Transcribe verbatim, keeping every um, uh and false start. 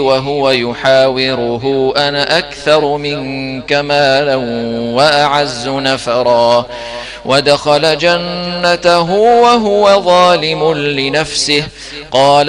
وهو يحاوره أنا أكثر منك مالا وأعز نفرا ودخل جنته وهو ظالم لنفسه قال